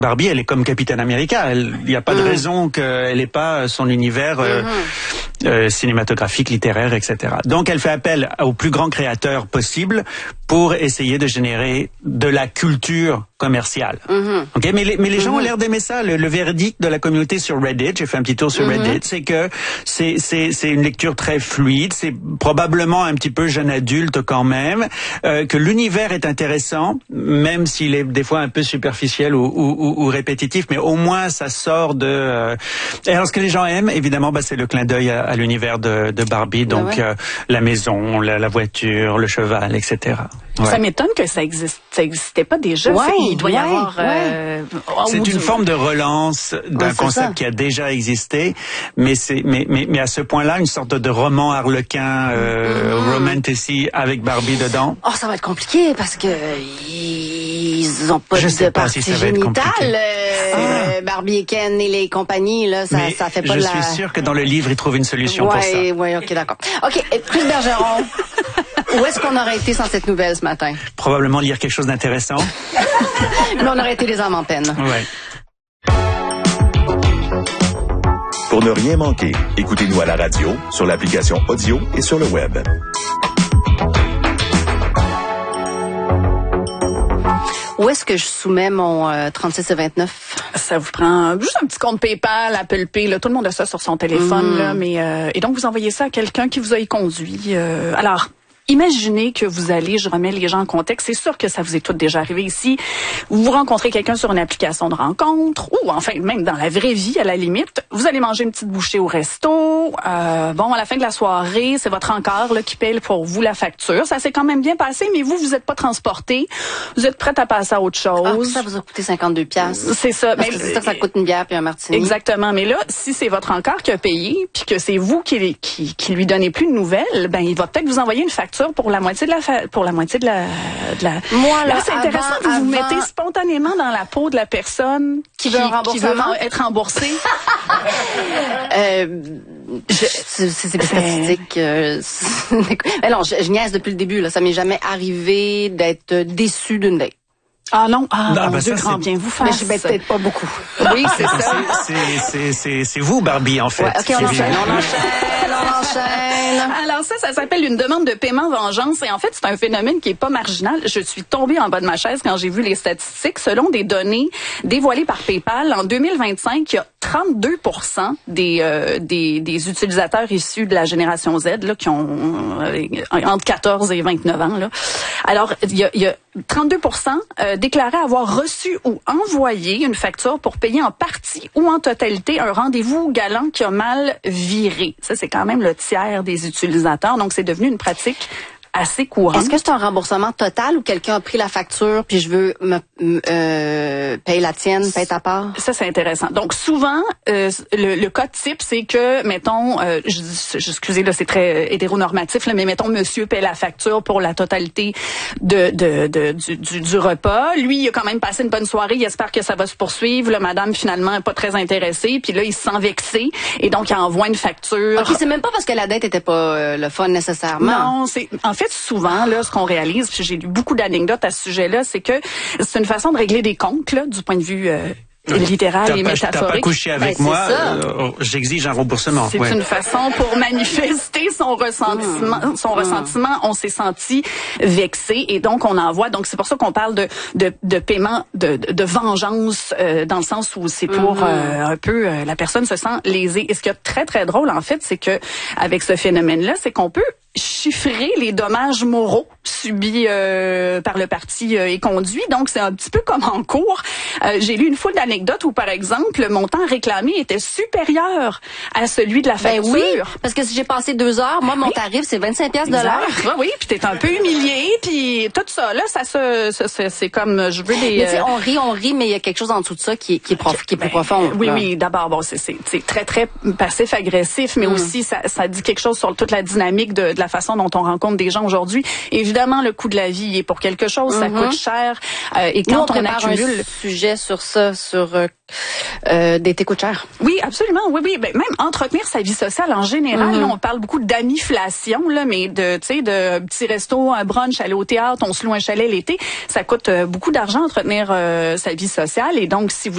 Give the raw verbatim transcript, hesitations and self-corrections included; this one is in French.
Barbie, elle est comme Capitaine America. Il n'y a pas de mmh. raison qu'elle n'ait pas son univers euh, mmh. euh, cinématographique, littéraire, et cetera. Donc, elle fait appel aux plus grands créateurs possibles pour essayer de générer de la culture commerciale. Mm-hmm. Ok, mais les, mais les gens mm-hmm. ont l'air d'aimer ça. Le, le verdict de la communauté sur Reddit, j'ai fait un petit tour sur mm-hmm. Reddit, c'est que c'est c'est c'est une lecture très fluide. C'est probablement un petit peu jeune adulte quand même. Euh, que l'univers est intéressant, même s'il est des fois un peu superficiel ou, ou, ou, ou répétitif, mais au moins ça sort de. Euh... Et alors ce que les gens aiment, évidemment, bah, c'est le clin d'œil à, à l'univers de, de Barbie, donc ah ouais. euh, la maison, la, la voiture, le cheval, et cetera. Ouais. Ça m'étonne que ça existe, ça existait pas déjà. Ouais, il doit ouais, y avoir. Ouais. Euh, c'est une du... forme de relance d'un ouais, concept ça. qui a déjà existé, mais c'est mais mais mais à ce point-là, une sorte de roman harlequin, euh, mm. romantasy avec Barbie dedans. Oh, ça va être compliqué parce que ils ont pas Je de sais pas partie si ça va être génitale. Euh, ah. Barbie et Ken et les compagnies là, ça mais ça fait pas je de la. Je suis sûr que dans le livre, ils trouvent une solution ouais, pour ça. Ouais, ouais, ok, d'accord. Ok, Chris Bergeron. Où est-ce qu'on aurait été sans cette nouvelle ce matin? Probablement lire quelque chose d'intéressant. Mais on aurait été les âmes en peine. Ouais. Pour ne rien manquer, écoutez-nous à la radio, sur l'application audio et sur le web. Où est-ce que je soumets mon euh, trente-six et vingt-neuf? Ça vous prend juste un petit compte PayPal, Apple Pay, là, tout le monde a ça sur son téléphone, mmh. là, mais euh, et donc vous envoyez ça à quelqu'un qui vous a y conduit. Euh, alors. Imaginez que vous allez, je remets les gens en contexte, c'est sûr que ça vous est tout déjà arrivé ici, vous rencontrez quelqu'un sur une application de rencontre, ou enfin même dans la vraie vie à la limite, vous allez manger une petite bouchée au resto, euh, bon à la fin de la soirée, c'est votre encart là, qui paye pour vous la facture, ça s'est quand même bien passé, mais vous, vous n'êtes pas transporté, vous êtes prête à passer à autre chose. Ah, ça vous a coûté cinquante-deux piastres. C'est ça. Parce mais que c'est ça que ça coûte une bière puis un martini. Exactement, mais là, si c'est votre encart qui a payé, puis que c'est vous qui, qui, qui lui donnez plus de nouvelles, ben il va peut-être vous envoyer une facture pour la moitié de la fa... pour la moitié de la, de la... Moi là, là c'est intéressant, avant, vous avant... vous mettez spontanément dans la peau de la personne qui, qui veut un remboursement, qui veut être remboursée. euh, je, c'est c'est statistique. Euh, non, je, je niaise depuis le début là, ça m'est jamais arrivé d'être déçu d'une date. Ah non, ah non, mon ben Dieu, ça, grand bien vous fasse. Mais je vais peut-être pas beaucoup. Oui, c'est ça. C'est vous, Barbie, en fait. Ouais, ok, on enchaîne, on enchaîne, on enchaîne. Alors ça, ça s'appelle une demande de paiement vengeance. Et en fait, c'est un phénomène qui est pas marginal. Je suis tombée en bas de ma chaise quand j'ai vu les statistiques. Selon des données dévoilées par PayPal, en deux mille vingt-cinq, il y a trente-deux pour cent des, euh, des, des utilisateurs issus de la génération Z là, qui ont euh, entre quatorze et vingt-neuf ans. Là. Alors, il y a, il y a trente-deux pour cent euh, déclaraient avoir reçu ou envoyé une facture pour payer en partie ou en totalité un rendez-vous galant qui a mal viré. Ça, c'est quand même le tiers des utilisateurs. Donc, c'est devenu une pratique assez courante. Est-ce que c'est un remboursement total ou quelqu'un a pris la facture puis je veux me euh, payer la tienne, paye ta part? Ça, c'est intéressant. Donc, souvent, euh, le, le cas type, c'est que, mettons, euh, je, je, excusez, là, c'est très hétéronormatif, là, mais mettons, monsieur paye la facture pour la totalité de, de, de du, du, du repas. Lui, il a quand même passé une bonne soirée, il espère que ça va se poursuivre. La madame, finalement, n'est pas très intéressée, puis là, il se sent vexé, et donc, il envoie une facture. OK, c'est même pas parce que la dette était pas euh, le fun nécessairement. Non, c'est... En fait, souvent, là, ce qu'on réalise, puis j'ai lu beaucoup d'anecdotes à ce sujet-là, c'est que c'est une façon de régler des comptes, là, du point de vue euh, littéral et métaphorique. T'as pas couché avec ben, moi, euh, j'exige un remboursement. C'est ouais. une façon pour manifester son ressentiment. Mmh. Son mmh. ressentiment, on s'est senti vexé et donc on envoie. Donc c'est pour ça qu'on parle de de, de paiement, de, de, de vengeance euh, dans le sens où c'est pour mmh. euh, un peu euh, la personne se sent lésée. Et ce qui est très très drôle en fait, c'est que avec ce phénomène-là, c'est qu'on peut chiffrer les dommages moraux subis euh, par le parti euh, et conduit. Donc, c'est un petit peu comme en cours. Euh, j'ai lu une foule d'anecdotes où, par exemple, le montant réclamé était supérieur à celui de la facture. Ben oui, parce que si j'ai passé deux heures, moi, mon oui. tarif, c'est vingt-cinq piastres de l'heure. Oui, oui, puis t'es un peu humilié, puis tout ça, là, ça se, ça, ça, c'est comme, je veux des... Mais tu sais, on rit, on rit, mais il y a quelque chose en dessous de ça qui est, qui est, prof, qui est plus ben, profond. Oui, là. oui, d'abord, bon, c'est, c'est, c'est très, très passif-agressif, mais mm. aussi, ça, ça dit quelque chose sur toute la dynamique de, de la façon dont on rencontre des gens aujourd'hui. Évidemment, le coût de la vie est pour quelque chose, ça mm-hmm. coûte cher. Euh, et quand Nous, on, on accumule un sujet sur ça, sur euh, euh, d'été coûte cher. Oui, absolument. Oui, oui. Ben, même entretenir sa vie sociale en général. Mm-hmm. Là, on parle beaucoup d'amiflation, là, mais de, tu sais, de petits restos, un brunch, aller au théâtre, on se loue un chalet l'été. Ça coûte euh, beaucoup d'argent entretenir euh, sa vie sociale. Et donc, si vous